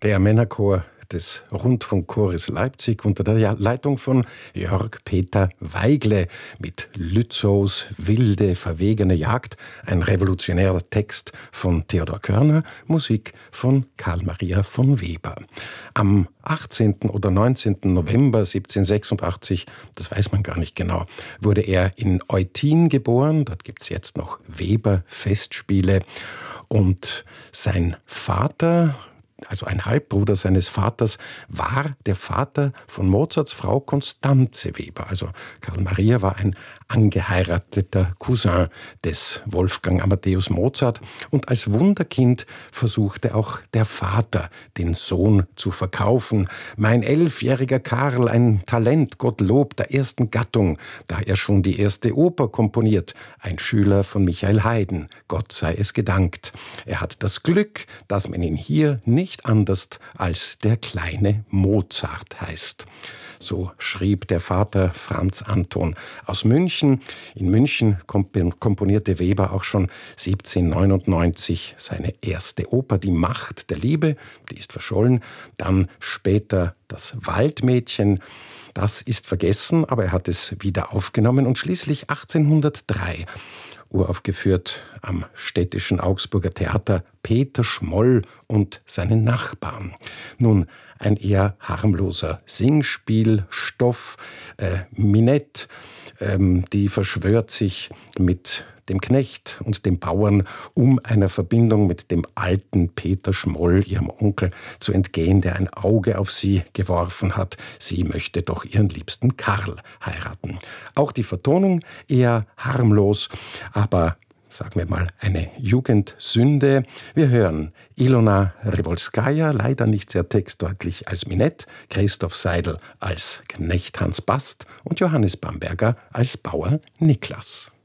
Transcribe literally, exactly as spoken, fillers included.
Der Männerchor des Rundfunkchores Leipzig unter der Leitung von Jörg Peter Weigle mit Lützows wilde, verwegene Jagd, ein revolutionärer Text von Theodor Körner, Musik von Karl Maria von Weber. Am achtzehnten oder neunzehnten November siebzehnhundertsechsundachtzig, das weiß man gar nicht genau, wurde er in Eutin geboren. Dort gibt es jetzt noch Weber-Festspiele. Und sein Vater, also ein Halbbruder seines Vaters, war der Vater von Mozarts Frau Constanze Weber. Also Karl Maria war ein angeheirateter Cousin des Wolfgang Amadeus Mozart. Und als Wunderkind versuchte auch der Vater, den Sohn zu verkaufen. Mein elfjähriger Karl, ein Talent, Gottlob, der ersten Gattung, da er schon die erste Oper komponiert. Ein Schüler von Michael Haydn, Gott sei es gedankt. Er hat das Glück, dass man ihn hier nicht anders als der kleine Mozart heißt. So schrieb der Vater Franz Anton aus München. In München komponierte Weber auch schon siebzehnhundertneunundneunzig seine erste Oper, Die Macht der Liebe, die ist verschollen. Dann später Das Waldmädchen, das ist vergessen, aber er hat es wieder aufgenommen. Und schließlich achtzehnhundertdrei uraufgeführt am städtischen Augsburger Theater Peter Schmoll und seine Nachbarn. Nun, ein eher harmloser Singspielstoff. Äh, Minette, ähm, die verschwört sich mit dem Knecht und dem Bauern, um einer Verbindung mit dem alten Peter Schmoll, ihrem Onkel, zu entgehen, der ein Auge auf sie geworfen hat. Sie möchte doch ihren liebsten Karl heiraten. Auch die Vertonung eher harmlos, aber sagen wir mal, eine Jugendsünde. Wir hören Ilona Rybolskaja, leider nicht sehr textdeutlich, als Minette, Christoph Seidel als Knecht Hans Bast und Johannes Bamberger als Bauer Niklas.